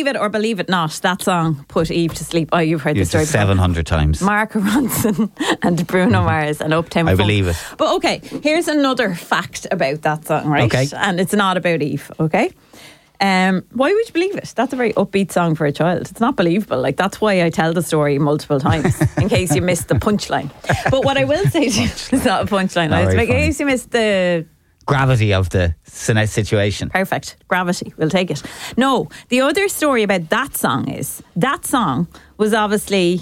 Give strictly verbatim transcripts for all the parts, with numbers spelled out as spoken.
believe it or believe it not, that song put Eve to sleep. Oh, you've heard the story seven hundred times. Mark Ronson and Bruno mm-hmm. Mars and Uptown I Funk. believe it. But okay, here's another fact about that song, right? Okay. And it's not about Eve, okay? Um, why would you believe it? That's a very upbeat song for a child. It's not believable. Like, that's why I tell the story multiple times in case you missed the punchline. But what I will say to you, it's not a punchline. Not It's in very funny. case you missed the Gravity of the sine- situation. perfect gravity. We'll take it. No, the other story about that song is that song was obviously.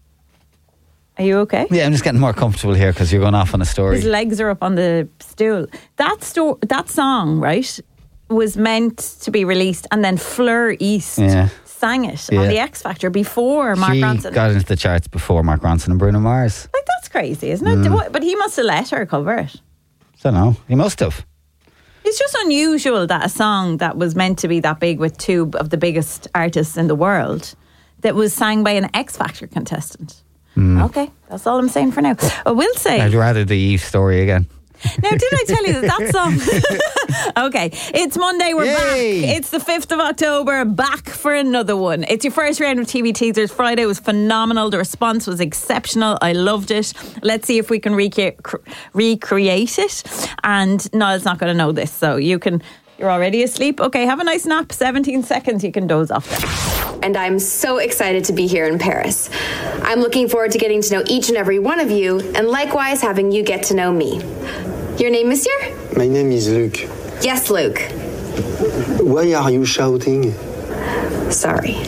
Are you okay? Yeah, I'm just getting more comfortable here because you're going off on a story. His legs are up on the stool. That sto- that song, right, was meant to be released, and then Fleur East Yeah. sang it Yeah. on the X Factor before Mark she Ronson. got into the charts before Mark Ronson and Bruno Mars. Like, that's crazy, isn't it? Mm. But he must have let her cover it. Don't know. He must have. It's just unusual that a song that was meant to be that big with two of the biggest artists in the world that was sang by an X Factor contestant. Mm. Okay, that's all I'm saying for now. I will say. I'd rather the Eve story again. Now, did I tell you that that song? Okay, it's Monday, we're Yay. back. It's the fifth of October, back for another one. It's your first round of T V teasers. Friday was phenomenal. The response was exceptional. I loved it. Let's see if we can recre- cr- recreate it. And Niall's not going to know this, so you can. You're already asleep? Okay, have a nice nap. seventeen seconds, you can doze off there. And I'm so excited to be here in Paris. I'm looking forward to getting to know each and every one of you, and likewise having you get to know me. Your name, monsieur? My name is Luke. Yes, Luke. Why are you shouting? Sorry.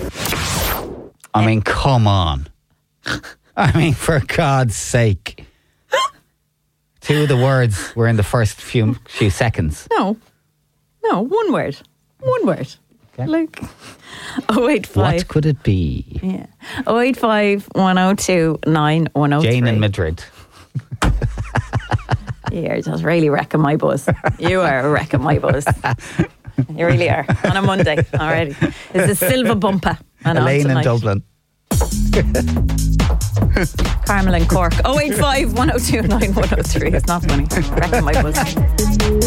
I mean, come on. I mean, for God's sake. Two of the words were in the first few few seconds. No. No, one word. One word. Okay. Luke. oh eight five What could it be? Yeah. oh eight five, one oh two, nine one oh three. Jane in Madrid. You're just really wrecking my buzz. You are wrecking my buzz. You really are. On a Monday already. It's a Silva Bumper. And Elaine in Dublin. Carmel in Cork. oh eight five, one oh two, nine one oh three. It's not funny. Wrecking my buzz.